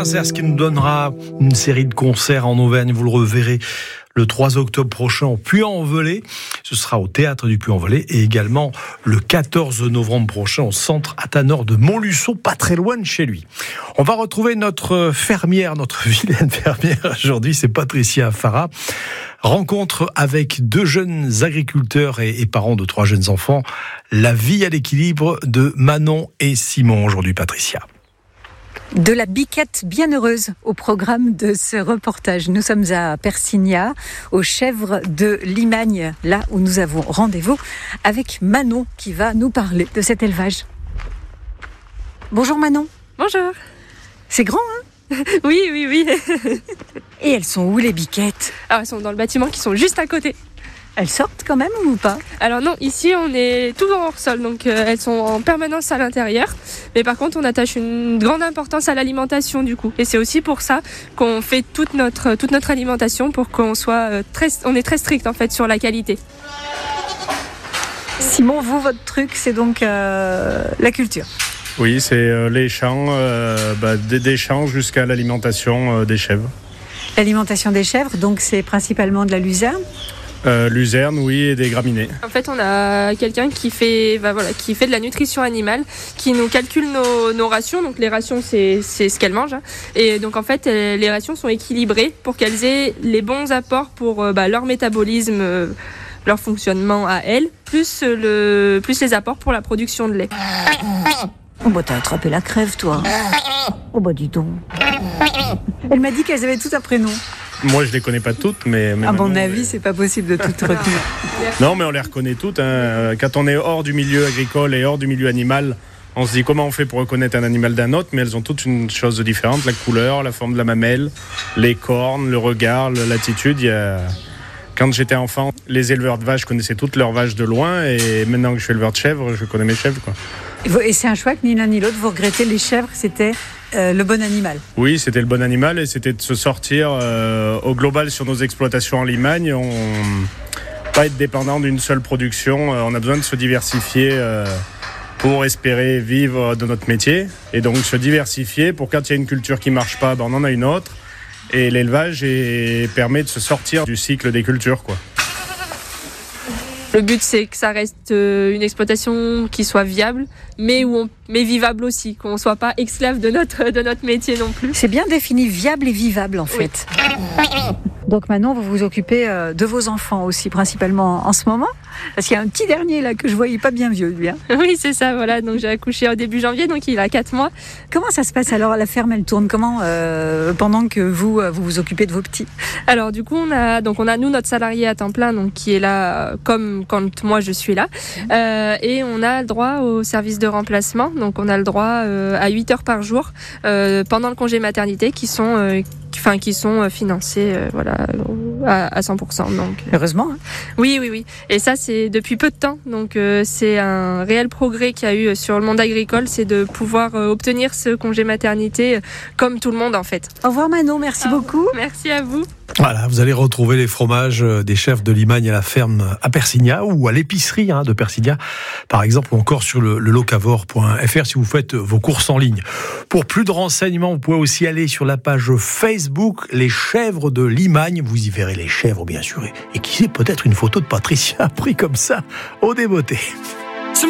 Saint-Nazaire, ce qui nous donnera une série de concerts en Auvergne. Vous le reverrez le 3 octobre prochain au Puy-en-Velay. Ce sera au Théâtre du Puy-en-Velay et également le 14 novembre prochain au Centre Athanor de Montluçon, pas très loin de chez lui. On va retrouver notre fermière, notre vilaine fermière. Aujourd'hui, c'est Patricia Farah. Rencontre avec 2 jeunes agriculteurs et parents de 3 jeunes enfants. La vie à l'équilibre de Manon et Simon aujourd'hui, Patricia. De la biquette bienheureuse au programme de ce reportage. Nous sommes à Persigna, aux chèvres de Limagne, là où nous avons rendez-vous avec Manon qui va nous parler de cet élevage. Bonjour Manon. Bonjour. C'est grand, hein ? Oui. Et elles sont où les biquettes ? Alors elles sont dans le bâtiment qui sont juste à côté. Elles sortent quand même ou pas ? Alors non, ici on est tout hors sol, donc elles sont en permanence à l'intérieur. Mais par contre on attache une grande importance à l'alimentation du coup. Et c'est aussi pour ça qu'on fait toute notre alimentation pour qu'on soit on est très strict en fait sur la qualité. Simon, vous, votre truc c'est donc la culture ? Oui, c'est les champs, des champs jusqu'à l'alimentation des chèvres. L'alimentation des chèvres, donc c'est principalement de la luzerne ? Luzerne, oui, et des graminées. En fait, on a quelqu'un qui fait de la nutrition animale, qui nous calcule nos rations. Donc les rations, c'est ce qu'elles mangent. Et donc en fait, les rations sont équilibrées pour qu'elles aient les bons apports pour leur métabolisme, leur fonctionnement à elles, plus les apports pour la production de lait. Oh bah t'as attrapé la crève, toi. Oh bah dis donc. Elle m'a dit qu'elles avaient toutes un prénom. Moi, je les connais pas toutes, mais à mon avis, c'est pas possible de toutes retenir. Non, mais on les reconnaît toutes. Hein. Quand on est hors du milieu agricole et hors du milieu animal, on se dit comment on fait pour reconnaître un animal d'un autre, mais elles ont toutes une chose différente, la couleur, la forme de la mamelle, les cornes, le regard, l'attitude. Quand j'étais enfant, les éleveurs de vaches connaissaient toutes leurs vaches de loin, et maintenant que je suis éleveur de chèvres, je connais mes chèvres, quoi. Et c'est un choix que ni l'un ni l'autre, vous regrettez, les chèvres, c'était le bon animal. Oui, c'était le bon animal et c'était de se sortir au global sur nos exploitations en Limagne. Pas être dépendant d'une seule production. On a besoin de se diversifier pour espérer vivre de notre métier. Et donc se diversifier pour quand il y a une culture qui ne marche pas, on en a une autre. Et l'élevage permet de se sortir du cycle des cultures, quoi. Le but, c'est que ça reste une exploitation qui soit viable, mais vivable aussi, qu'on ne soit pas esclave de notre métier non plus. C'est bien défini, viable et vivable en fait. Oui. Donc maintenant, vous vous occupez de vos enfants aussi, principalement en ce moment ? Parce qu'il y a un petit dernier là que je voyais pas bien vieux, lui. Hein. Oui, c'est ça, voilà. Donc j'ai accouché au début janvier, donc il a 4 mois. Comment ça se passe alors ? La ferme, elle tourne comment pendant que vous vous occupez de vos petits ? Alors du coup, on a nous notre salarié à temps plein, donc qui est là comme quand moi je suis là, et on a le droit au service de remplacement. Donc on a le droit à 8 heures par jour pendant le congé maternité qui sont financés à 100%. Donc, heureusement. Hein. Oui. Et ça, c'est depuis peu de temps. Donc, c'est un réel progrès qu'il y a eu sur le monde agricole, c'est de pouvoir obtenir ce congé maternité comme tout le monde, en fait. Au revoir Manon, merci beaucoup. Merci à vous. Voilà, vous allez retrouver les fromages des chefs de Limagne à la ferme à Persigna ou à l'épicerie de Persigna, par exemple, ou encore sur le locavor.fr si vous faites vos courses en ligne. Pour plus de renseignements, vous pouvez aussi aller sur la page Facebook Les Chèvres de Limagne. Vous y verrez les chèvres, bien sûr, et qui sait, peut-être une photo de Patricia prise comme ça au débeauté.